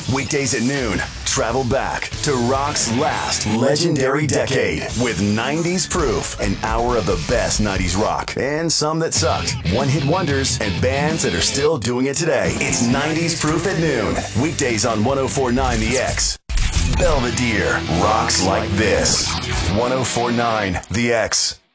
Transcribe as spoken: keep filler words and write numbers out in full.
Weekdays at noon, travel back to rock's last legendary decade with nineties Proof, an hour of the best nineties rock and some that sucked, one-hit wonders, and bands that are still doing it today. It's nineties Proof at noon, weekdays on one oh four point nine The X. Belvedere rocks like this. one oh four point nine The X.